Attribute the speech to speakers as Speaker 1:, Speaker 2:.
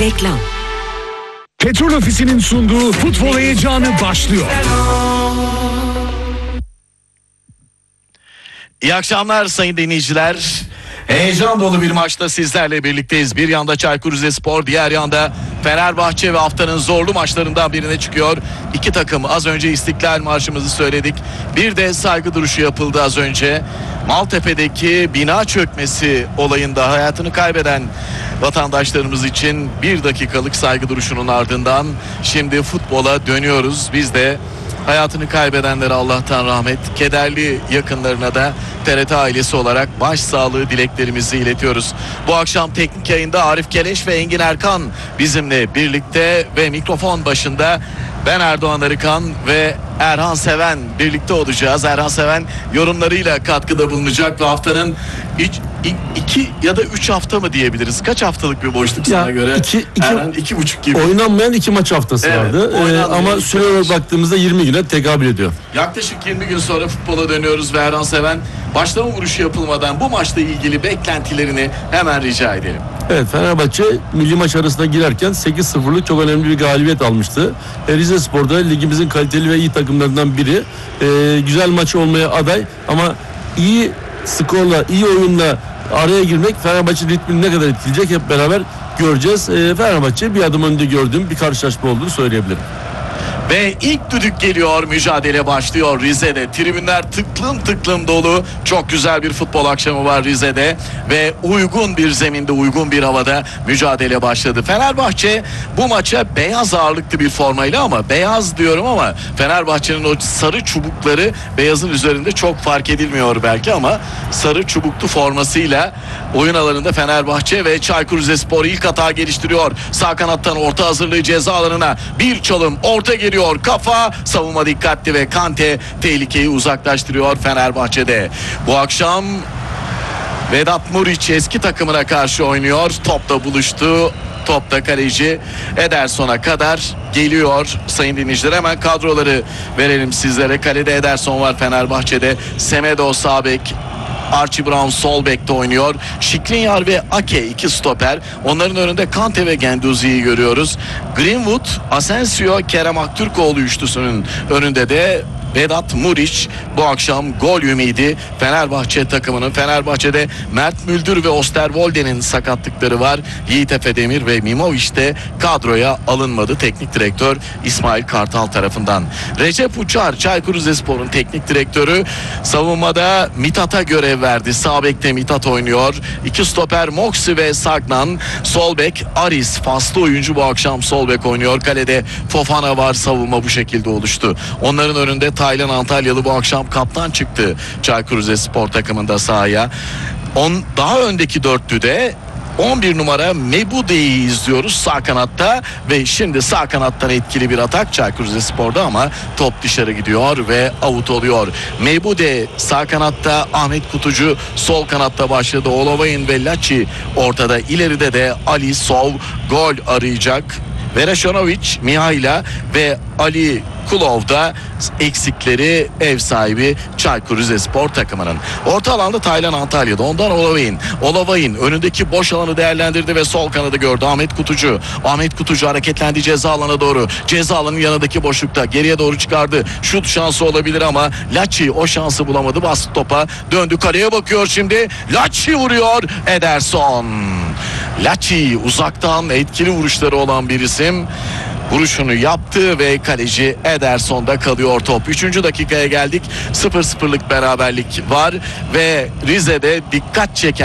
Speaker 1: Reklam.
Speaker 2: Petrol Ofisi'nin sunduğu futbol heyecanı başlıyor.
Speaker 3: İyi akşamlar sayın dinleyiciler. Heyecan dolu bir maçta sizlerle birlikteyiz. Bir yanda Çaykur Rizespor, diğer yanda Fenerbahçe ve haftanın zorlu maçlarından birine çıkıyor. İki takım, az önce İstiklal Marşımızı söyledik. Bir de saygı duruşu yapıldı az önce. Maltepe'deki bina çökmesi olayında hayatını kaybeden vatandaşlarımız için bir dakikalık saygı duruşunun ardından şimdi futbola dönüyoruz. Biz de hayatını kaybedenlere Allah'tan rahmet, kederli yakınlarına da TRT ailesi olarak başsağlığı dileklerimizi iletiyoruz. Bu akşam teknik yayında Arif Keleş ve Engin Erkan bizimle birlikte ve mikrofon başında ben Erdoğan Arıkan ve Erhan Seven birlikte olacağız. Erhan Seven yorumlarıyla katkıda bulunacak ve haftanın 2 ya da 3 hafta mı diyebiliriz? Kaç haftalık bir boşluk sana göre? Erhan 2,5 gibi.
Speaker 4: Oynanmayan 2 maç haftası vardı. Ama süre olarak baktığımızda 20 güne tekabül ediyor.
Speaker 3: Yaklaşık 20 gün sonra futbola dönüyoruz ve Erhan Seven başlama vuruşu yapılmadan bu maçla ilgili beklentilerini hemen rica edelim.
Speaker 4: Evet, Fenerbahçe milli maç arasına girerken 8-0'lık çok önemli bir galibiyet almıştı. Rizespor'da ligimizin kaliteli ve iyi takımlarından biri. Güzel maç olmaya aday ama iyi skorla, iyi oyunla araya girmek Fenerbahçe ritmini ne kadar etkileyecek hep beraber göreceğiz. Fenerbahçe bir adım önde gördüğüm bir karşılaşma olduğunu söyleyebilirim.
Speaker 3: Ve ilk düdük geliyor, mücadele başlıyor Rize'de. Tribünler tıklım tıklım dolu. Çok güzel bir futbol akşamı var Rize'de. Ve uygun bir zeminde, uygun bir havada mücadele başladı. Fenerbahçe bu maça beyaz ağırlıklı bir formayla, ama beyaz diyorum ama Fenerbahçe'nin o sarı çubukları beyazın üzerinde çok fark edilmiyor belki, ama sarı çubuklu formasıyla oyun alanında Fenerbahçe ve Çaykur Rizespor ilk hata geliştiriyor. Sağ kanattan orta hazırlığı ceza alanına bir çalım, orta geliyor. Kafa, savunma dikkatli ve Kante tehlikeyi uzaklaştırıyor Fenerbahçe'de. Bu akşam Vedat Muriç eski takımına karşı oynuyor. Topla buluştu. Topta kaleci Ederson'a kadar geliyor sayın dinleyiciler. Hemen kadroları verelim sizlere. Kalede Ederson var Fenerbahçe'de. Semedo sağ bek, Archie Brown sol bekte oynuyor. Skriniar ve Ake iki stoper. Onların önünde Kante ve Guendouzi'yi görüyoruz. Greenwood, Asensio, Kerem Aktürkoğlu üçlüsünün önünde de Vedat Muriç bu akşam gol ümidi Fenerbahçe takımının. Fenerbahçe'de Mert Müldür ve Osterwolde'nin sakatlıkları var. Yiğit Efedemir ve Mimovic de kadroya alınmadı teknik direktör İsmail Kartal tarafından. Recep Uçar, Çaykur Rizespor'un teknik direktörü, savunmada Mithat'a görev verdi. Sağ bekte Mithat oynuyor. İki stoper Moxi ve Sagnan. Sol bek Aris, faslı oyuncu bu akşam sol bek oynuyor. Kalede Fofana var. Savunma bu şekilde oluştu. Onların önünde Taylan Antalyalı bu akşam kaptan çıktı Çaykur Rizespor takımında sahaya. Daha öndeki dörtlüde 11 numara Mebude'yi izliyoruz sağ kanatta ve şimdi sağ kanattan etkili bir atak Çaykur Rizespor'da ama top dışarı gidiyor ve out oluyor. Mebude sağ kanatta, Ahmet Kutucu sol kanatta başladı. Olovayın ve Laçi ortada, ileride de Ali Sov gol arayacak. Veraşanovic, Mihaila ve Ali Kulov'da eksikleri ev sahibi Çaykur Rizespor takımının. Orta alanda Taylan Antalya'da, ondan Olovayın önündeki boş alanı değerlendirdi ve sol kanadı gördü Ahmet Kutucu hareketlendi ceza alana doğru. Ceza alanının yanındaki boşlukta geriye doğru çıkardı. Şut şansı olabilir ama Laçi o şansı bulamadı. Bastı topa, döndü kaleye bakıyor şimdi. Laçi vuruyor. Ederson. Laçi uzaktan etkili vuruşları olan bir isim. Vuruşunu yaptı ve kaleci Ederson'da kalıyor top. 3. dakikaya geldik. 0-0'lık beraberlik var ve Rize'de dikkat çeken